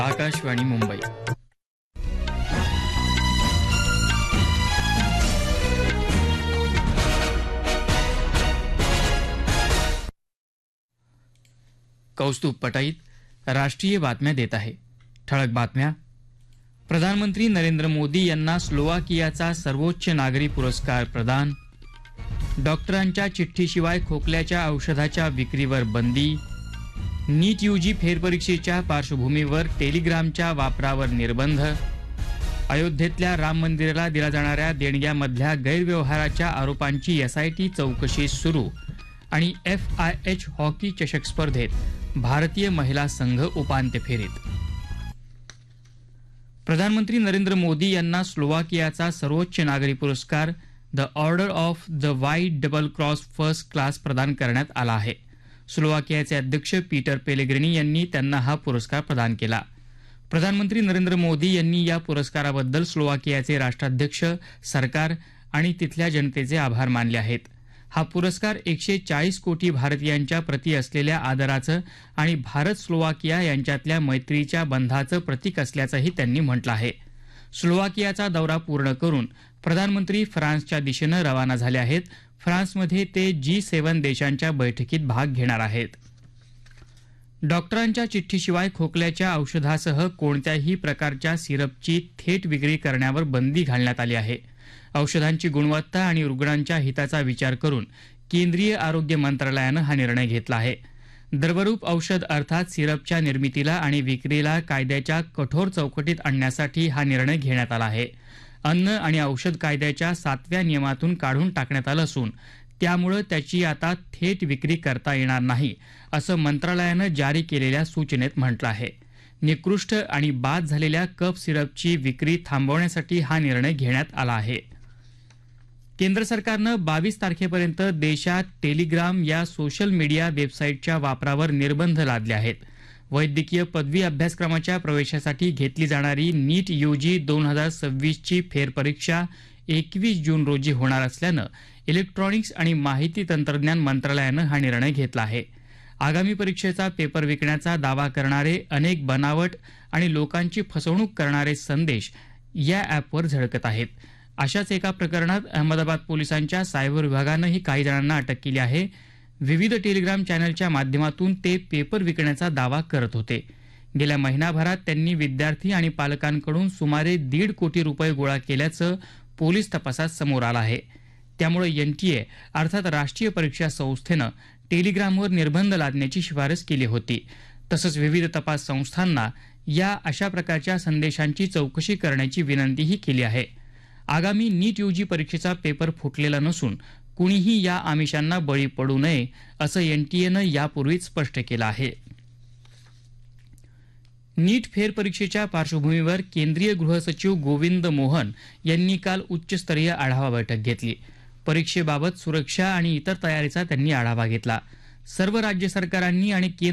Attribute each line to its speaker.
Speaker 1: आकाशवाणी मुंबई. कौस्तुभ पटाईत राष्ट्रीय बातम्या देत आहे. ठळक बातम्या. प्रधानमंत्री नरेंद्र मोदी यांना स्लोवाकियाचा सर्वोच्च नागरी पुरस्कार प्रदान. डॉक्टरांच्या चिठ्ठीशिवाय खोकल्याच्या औषधाच्या विक्रीवर बंदी. नीट यूजी फेरपरीक्षेच्या पार्श्वभूमीवर टेलिग्रामच्या वापरावर निर्बंध. अयोध्येतल्या राम मंदिराला दिल्या जाणाऱ्या देणग्यामधल्या गैरव्यवहाराच्या आरोपांची एसआयटी चौकशी सुरू. आणि FIH हॉकी चषक स्पर्धेत भारतीय महिला संघ उपांत्य फेरीत. प्रधानमंत्री नरेंद्र मोदी यांना स्लोवाकियाचा सर्वोच्च नागरी पुरस्कार the order of the white double cross first class प्रदान करण्यात आला आहे. स्लोवाकियाचे अध्यक्ष पीटर पेलेग्रिनी यांनी त्यांना हा पुरस्कार प्रदान केला. प्रधानमंत्री नरेंद्र मोदी यांनी या पुरस्काराबद्दल स्लोवाकियाचे राष्ट्राध्यक्ष, सरकार आणि तिथल्या जनतेचे आभार मानले आहेत. हा पुरस्कार 140 कोटी भारतीयांच्या प्रती असलेल्या आदराचं आणि भारत स्लोवाकिया यांच्यातल्या मैत्रीच्या बंधाचं प्रतीक असल्याचंही त्यांनी म्हटलं आहे. स्लोवाकियाचा दौरा पूर्ण करून प्रधानमंत्री फ्रान्सच्या दिशेनं रवाना झाले आहेत. फ्रान्समध्ये ते G7 देशांच्या बैठकीत भाग घेणार आहेत. डॉक्टरांच्या चिठ्ठीशिवाय खोकल्याच्या औषधासह कोणत्याही प्रकारच्या सिरपची थेट विक्री करण्यावर बंदी घालण्यात आली आहे. औषधांची गुणवत्ता आणि रुग्णांच्या हिताचा विचार करून केंद्रीय आरोग्य मंत्रालयानं हा निर्णय घेतला आहे. द्रवरूप औषध अर्थात सिरपच्या निर्मितीला आणि विक्रीला कायद्याच्या कठोर चौकटीत आणण्यासाठी हा निर्णय घेण्यात आला आहे. अन्न आणि औषध कायद्याच्या 7व्या नियमातून काढून टाकण्यात आलं असून त्यामुळे त्याची आता थेट विक्री करता येणार नाही, असं मंत्रालयानं जारी केलेल्या सूचनेत म्हटलं आहे. निकृष्ट आणि बाद झालेल्या कफ सिरपची विक्री थांबवण्यासाठी हा निर्णय घेण्यात आला आहे. केंद्र सरकारनं 22 तारखेपर्यंत देशात टेलिग्राम या सोशल मीडिया वेबसाईटच्या वापरावर निर्बंध लादले आहेत. वैद्यकीय पदवी अभ्यासक्रमाच्या प्रवेशासाठी घेतली जाणारी नीट यूजी 2026ची फेरपरीक्षा 21 जून रोजी होणार असल्यानं इलेक्ट्रॉनिक्स आणि माहिती तंत्रज्ञान मंत्रालयानं हा निर्णय घेतला आहे. आगामी परीक्षेचा पेपर विकण्याचा दावा करणारे अनेक बनावट आणि लोकांची फसवणूक करणारे संदेश या ॲपवर झळकत आहेत. अशाच एका प्रकरणात अहमदाबाद पोलिसांच्या सायबर विभागानंही काही जणांना अटक केली आहे. विविध टेलिग्राम चॅनलच्या माध्यमातून ते पेपर विकण्याचा दावा करत होते. गेल्या महिनाभरात त्यांनी विद्यार्थी आणि पालकांकडून सुमारे 1.5 कोटी रुपये गोळा केल्याचं पोलीस तपासात समोर आलं आहे. त्यामुळे NTA अर्थात राष्ट्रीय परीक्षा संस्थेनं टेलिग्रामवर निर्बंध लादण्याची शिफारस केली होती. तसंच विविध तपास संस्थांना या अशा प्रकारच्या संदेशांची चौकशी करण्याची विनंतीही केली आहे. आगामी नीट यूजी परीक्षेचा पेपर फुटलेला नसून कुणीही या आमिषांना बळी पडू नये, असं NTAनं यापूर्वीच स्पष्ट केलं आहे. नीट फेरपरीक्षेच्या पार्श्वभूमीवर केंद्रीय गृहसचिव गोविंद मोहन यांनी काल उच्चस्तरीय आढावा बैठक घेतली. परीक्षेबाबत सुरक्षा आणि इतर तयारीचा त्यांनी आढावा घेतला. सर्व राज्य सरकारांनी आणि